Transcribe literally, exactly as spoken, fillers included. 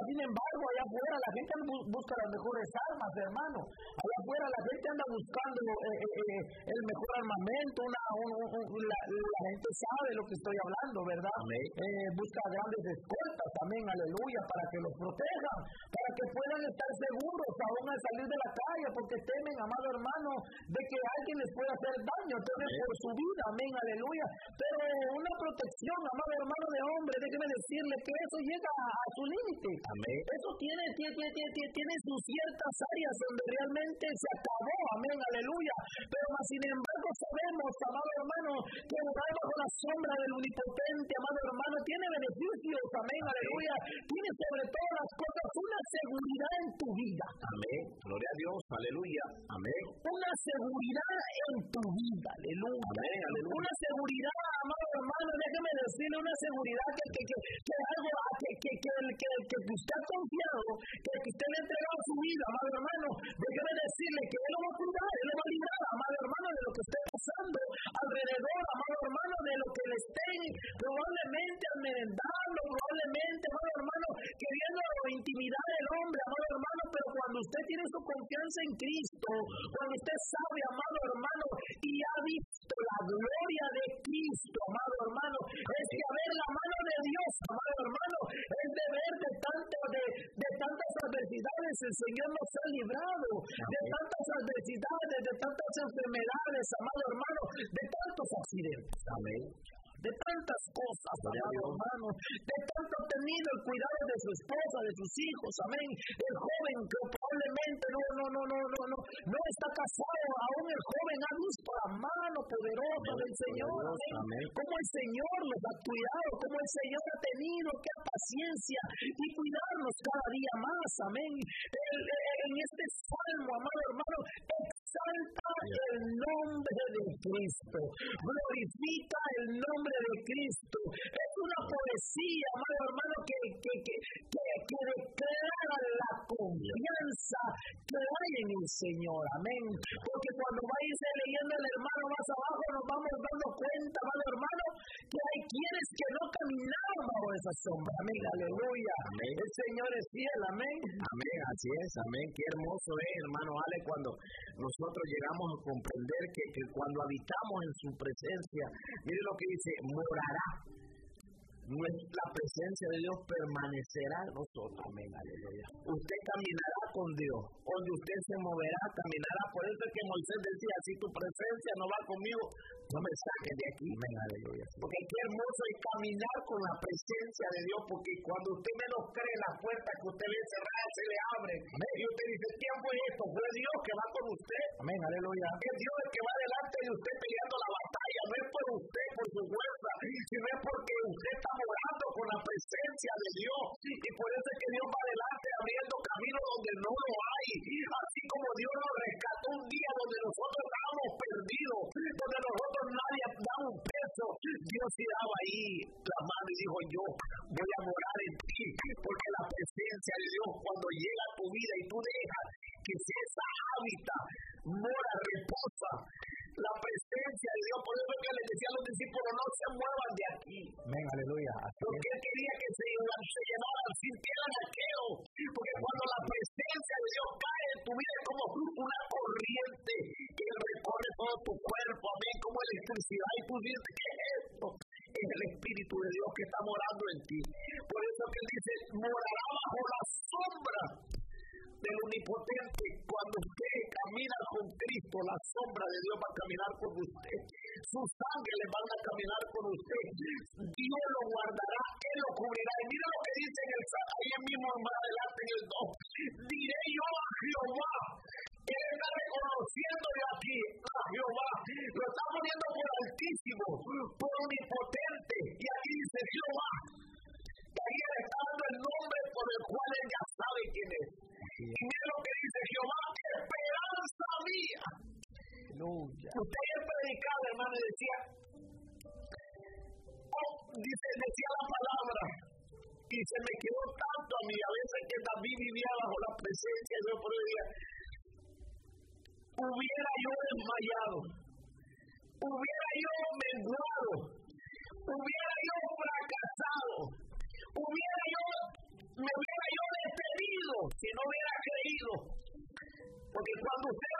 sin embargo, allá afuera la gente bu- busca las mejores armas, hermano. Allá afuera la gente anda buscando eh, eh, eh, el mejor armamento. Una, un, un, un, la, la gente sabe lo que estoy hablando, ¿verdad? Eh, busca grandes escoltas también, aleluya, para que los protejan, para que puedan estar seguros aún al salir de la calle, porque temen, amado hermano, de que alguien les pueda hacer daño, temen por su vida, amén, aleluya. Pero una protección, amado hermano de hombre, déjeme decirle que eso llega a, a su límite. Amén. Eso tiene, tiene, tiene, tiene, tiene sus ciertas áreas donde realmente se acabó, amén, aleluya. Pero más sin embargo sabemos, amado hermano, que morar bajo la sombra del Omnipotente, amado hermano, tiene beneficios, amén, aleluya. Tiene sobre todas las cosas una seguridad en tu vida. Amén. Gloria a Dios. Aleluya. Amén. Una seguridad en tu vida, aleluya. Amén, aleluya. Una seguridad, amado hermano, déjeme decirle, una seguridad que, que, que, que algo, que, que, que, que, que usted ha confiado, que, que usted le ha entregado su vida, amado hermano, déjeme decirle que Él lo va a cuidar, Él lo va a librar, amado hermano, de lo que esté pasando alrededor, amado hermano, de lo que le estén probablemente enmendando, probablemente, amado hermano, queriendo intimidar al hombre, amado hermano, pero cuando usted tiene su confianza en Cristo, cuando usted sabe, amado hermano, y ha visto la gloria de Cristo, amado hermano, es que a ver la mano de Dios, amado hermano, es de ver de tanto, de, de tantas adversidades, el Señor nos ha librado, de tantas adversidades, de tantas enfermedades, amado hermano, de tantos accidentes. Amén. De tantas cosas, amado hermano, de tanto ha tenido el cuidado de su esposa, de sus hijos, amén. El joven que probablemente no, no, no, no, no, no, no está casado, aún el joven ha visto la mano poderosa del Señor, amén. Como el Señor los ha cuidado, como el Señor ha tenido que paciencia y cuidarnos cada día más, amén. El, el, en este salmo, amado hermano, exalta el nombre de Cristo, glorifica el nombre de Cristo. Es una poesía, amado hermano, que, que, que, que, que declara la confianza que hay en el Señor, amén. Porque cuando va a irse leyendo el hermano más abajo, nos vamos dando cuenta, amado hermano, que hay quienes que no caminaron bajo esa sombra, amén, aleluya. Amén. El Señor es fiel, amén. Amén, así es, amén. Qué hermoso es, hermano Ale, cuando nosotros llegamos a comprender que, que cuando habitamos en su presencia, mire lo que dice, morará. Nuestra presencia de Dios permanecerá en nosotros. Amén, aleluya. Usted caminará con Dios. Donde usted se moverá, caminará. Por eso es que Moisés decía, si tu presencia no va conmigo, no me saques de aquí. Amén, aleluya. Porque qué hermoso es caminar con la presencia de Dios, porque cuando usted menos cree, la puerta que usted ve cerrada se le abre. Amén. Y usted dice, ¿quién fue esto? Fue Dios que va con usted. Amén, aleluya. Es Dios el que va delante de usted peleando la batalla. No es por usted, por su fuerza, sino es porque usted está morando con la presencia de Dios. Y por eso es que Dios va adelante abriendo caminos donde no lo hay. Así como Dios nos rescató un día donde nosotros estábamos perdidos, donde nosotros nadie daba un peso, Dios tiraba ahí la mano y dijo, yo voy a morar en ti, porque la presencia de Dios cuando llega a tu vida y tú dejas que esa hábitat mora, reposa, la presencia de Dios. Por eso es que le decía a los discípulos, no se muevan de aquí. Amén, aleluya. Porque él quería que se, se llevaran, sintieran aquello. Porque cuando la presencia de Dios cae en tu vida es como una corriente que recorre todo tu cuerpo, amén, como electricidad. Y tú dices, ¿qué es esto? Es el Espíritu de Dios que está morando en ti. Por eso que él dice, morará bajo la sombra del Omnipotente. Cuando usted camina con Cristo, la sombra de Dios va a caminar con usted. Sus ángeles van a caminar con usted. Dios lo guardará, Él lo cubrirá. Y mira lo que dice en el ahí mismo más adelante en el dos. Diré yo a Jehová. Él está reconociendo yo aquí a Jehová. Lo está poniendo por altísimo, por omnipotente. Y aquí dice Jehová. Y ahí él está dando el nombre por el cual él ya sabe quién es. Y mira lo que dice Jehová, esperanza mía. Aleluya. Usted ya predicaba, hermano, y decía, oh, dice, decía la palabra, y se me quedó tanto a mí, a veces que David vivía bajo la presencia de Dios, por el día, hubiera yo desmayado, hubiera yo menguado, hubiera yo fracasado, hubiera yo, me hubiera yo si no hubiera creído, porque cuando usted